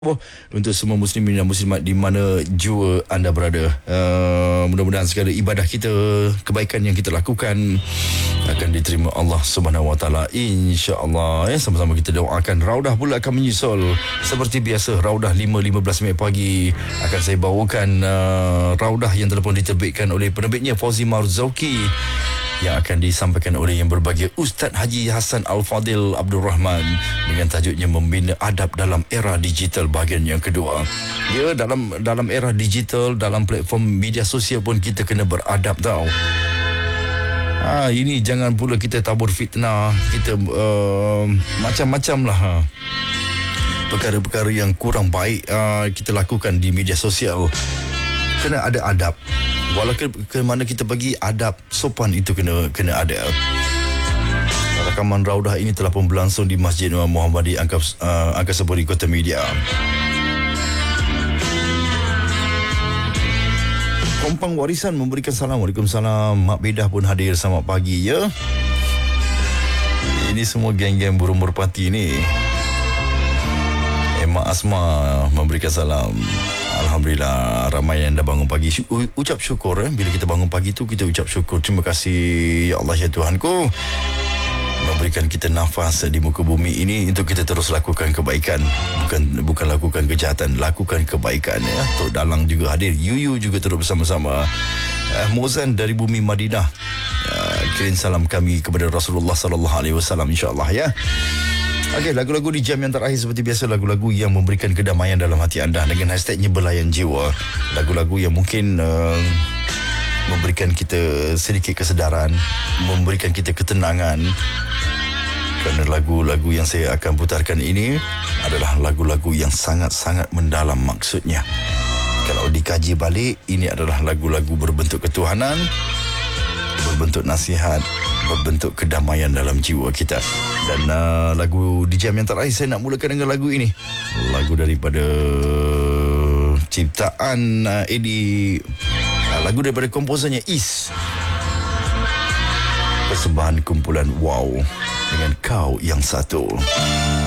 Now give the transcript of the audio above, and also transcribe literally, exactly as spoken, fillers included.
Oh, untuk semua muslimin dan muslimat di mana jua anda berada, uh, mudah-mudahan segala ibadah kita, kebaikan yang kita lakukan akan diterima Allah Subhanahu Wa Taala, insya-Allah. Ya, sama-sama kita doakan. Raudah pula akan menyusul seperti biasa. Raudah lima lima belas minit pagi akan saya bawakan uh, Raudah yang telah pun diterbitkan oleh penerbitnya Fauzi Marzauki, yang akan disampaikan oleh yang berbahagia Ustaz Haji Hassan Al-Fadil Abdul Rahman dengan tajuknya Membina Adab dalam Era Digital bahagian yang kedua. Ya, dalam dalam era digital, dalam platform media sosial pun kita kena beradab tau. Ha, ini jangan pula kita tabur fitnah, kita uh, macam-macam lah. Ha. Perkara-perkara yang kurang baik uh, kita lakukan di media sosial. Kena ada adab. Walaupun ke mana kita pergi, adab sopan itu kena kena ada. Rakaman Raudah ini telah pun berlangsung di Masjid Muhammadi Angkas, uh, Angkasapuri Kota Media. Kompang Warisan memberikan salam. Waalaikumsalam. Mak Bedah pun hadir. Selamat pagi ya. Ini semua geng-geng burung merpati ni. Mak Asma memberikan salam. Alhamdulillah, ramai yang dah bangun pagi. U- ucap syukur eh. Bila kita bangun pagi tu, kita ucap syukur. Terima kasih ya Allah ya Tuhanku, memberikan kita nafas di muka bumi ini untuk kita terus lakukan kebaikan. Bukan bukan lakukan kejahatan, lakukan kebaikan ya. Tok Dalang juga hadir. Yuyu juga terus bersama-sama. Uh, Mozan dari bumi Madinah, uh, kirim salam kami kepada Rasulullah sallallahu alaihi wasallam, insya-Allah ya. Okey, lagu-lagu di jam yang terakhir seperti biasa, lagu-lagu yang memberikan kedamaian dalam hati anda dengan hashtagnya Belayan Jiwa. Lagu-lagu yang mungkin uh, memberikan kita sedikit kesedaran, memberikan kita ketenangan. Kerana lagu-lagu yang saya akan putarkan ini adalah lagu-lagu yang sangat-sangat mendalam maksudnya. Kalau dikaji balik, ini adalah lagu-lagu berbentuk ketuhanan, berbentuk nasihat, berbentuk kedamaian dalam jiwa kita. Dan uh, lagu di jam yang terakhir saya nak mulakan dengan lagu ini. Lagu daripada ciptaan uh, Eddie, uh, lagu daripada komposernya Is. Persembahan kumpulan Wow dengan Kau Yang Satu.